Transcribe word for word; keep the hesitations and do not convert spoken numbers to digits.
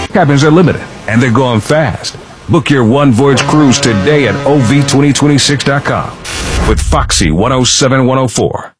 Cabins are limited, and they're going fast. Book your one voyage cruise today at O V twenty twenty-six dot com with Foxy one oh seven one oh four.